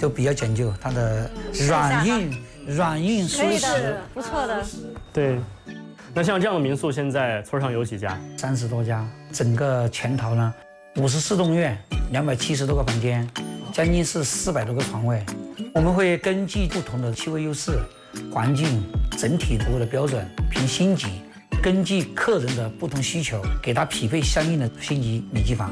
都比较讲究，它的软硬舒适， 不错的。 对，那像这样的民宿，现在村上有几家 ？30多家，整个全套呢，54栋院，270多个房间，将近是400多个床位。我们会根据不同的气味优势、环境整体服务的标准，凭星级，根据客人的不同需求，给他匹配相应的星级旅居房。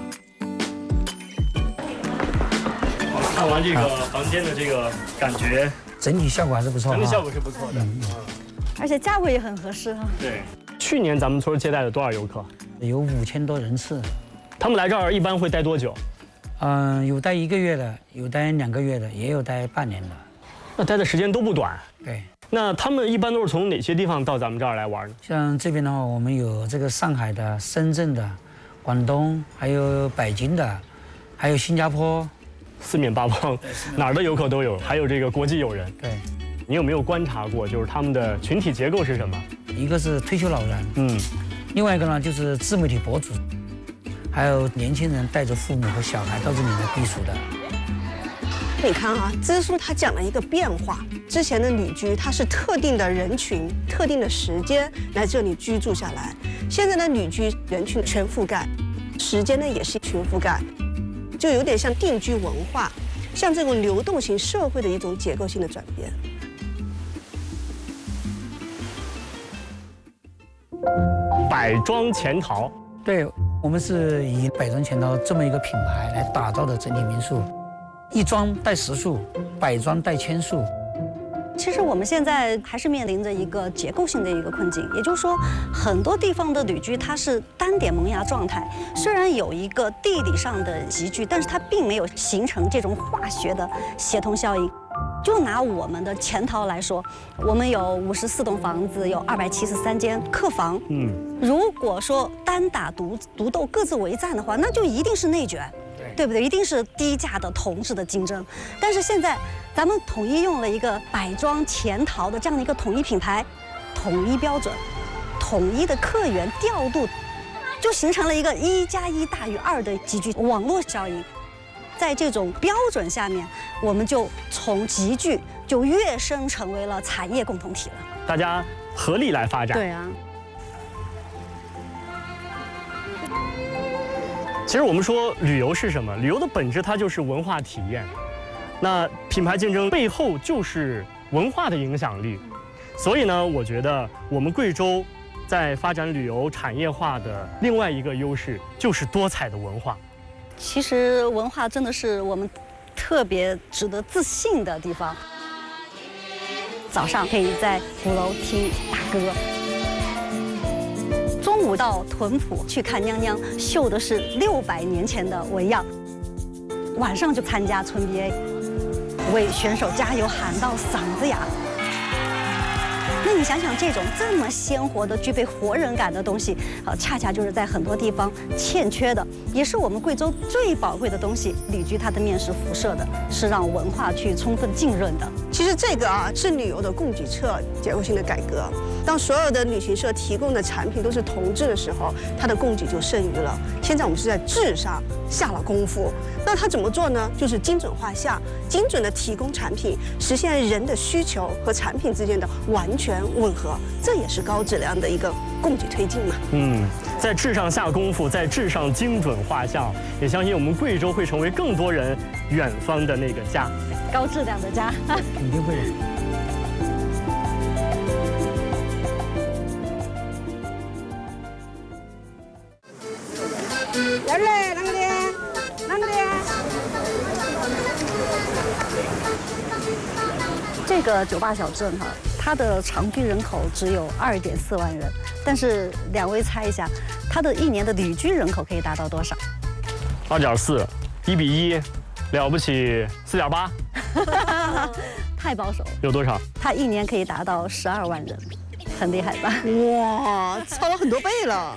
看完这个房间的这个感觉， 整体效果还是不错， 整体效果是不错的， 而且价位也很合适哈。 对，去年咱们村接待了多少游客？ 有5000多人次。 他们来这儿一般会待多久？ 有待1个月的，有待2个月的，也有待半年的。 那待的时间都不短。 对。 那他们一般都是从哪些地方到咱们这儿来玩呢？ 像这边的话，我们有这个上海的、深圳的、广东，还有北京的，还有新加坡， 四面八方，哪儿的游客都有，还有这个国际友人。 对。 你有没有观察过，就是他们的群体结构是什么？ 一个是退休老人，另外一个呢就是自媒体博主。还有年轻人带着父母和小孩到这里来避暑的。 你看啊，支书他讲了一个变化，之前的旅居它是特定的人群、特定的时间来这里居住下来，现在的旅居人群全覆盖，时间呢也是全覆盖，就有点像定居文化，像这种流动型社会的一种结构性的转变。 百庄潜逃，对。我们是以百庄潜逃这么一个品牌来打造的整体民宿，一庄带10宿，百庄带1000宿。 其实我们现在还是面临着一个结构性的一个困境，也就是说，很多地方的旅居它是单点萌芽状态，虽然有一个地理上的集聚，但是它并没有形成这种化学的协同效应。就拿我们的潜逃来说，我们有54栋房子，有273间客房。如果说单打独斗、各自为战的话，那就一定是内卷，对不对？一定是低价的同质的竞争。但是现在咱们统一用了一个百庄潜逃的这样的一个统一品牌、统一标准、统一的客源调度，就形成了一个1+1大于2的集聚网络效应。在这种标准下面，我们就从集聚就跃升成为了产业共同体了。 大家合力来发展。 对啊。 其实我们说旅游是什么？旅游的本质它就是文化体验。那品牌竞争背后就是文化的影响力。所以呢，我觉得我们贵州在发展旅游产业化的另外一个优势就是多彩的文化。 其实文化真的是我们特别值得自信的地方。早上可以在鼓楼听大歌，中午到屯埔去看娘娘绣的是600年前的纹样，晚上就参加村 BA， 为选手加油喊到嗓子哑。那你想想，这么鲜活的、具备活人感的东西，恰恰就是在很多地方欠缺的，也是我们贵州最宝贵的东西。旅居它的面是辐射的，是让文化去充分浸润的。 其实这个是旅游的供给侧结构性的改革。当所有的旅行社提供的产品都是同质的时候，它的供给就剩余了。现在我们是在质上下了功夫。那它怎么做呢？就是精准画像，精准的提供产品，实现人的需求和产品之间的完全吻合，这也是高质量的一个供给推进嘛。 在质上下功夫，在质上精准画像，也相信我们贵州会成为更多人远方的那个家， 高质量的家， 肯定会的。 这个酒吧小镇哈，它的常居人口只有2.4万人，但是两位猜一下，它的1年的旅居人口可以达到多少 ？2.4，1比1，了不起4.8。 太保守。 有多少？ 它1年可以达到12万人，很厉害吧？ 哇，超了很多倍了。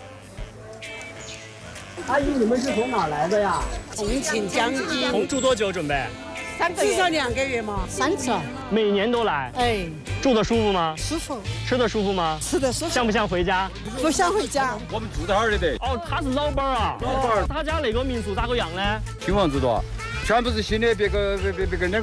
阿姨，你们是从哪来的呀？ 重庆江阴。 住多久准备 ？3个月。至少2个月嘛。3次。 每年都来。 哎。 住的舒服吗？ 舒服。 吃的舒服吗？ 吃的舒服。 像不像回家？ 不像回家。 我们住在哪儿的得？ 哦，他是老板啊。老板。他家那个民宿咋个样呢？ 新房子多，全部是新的，别个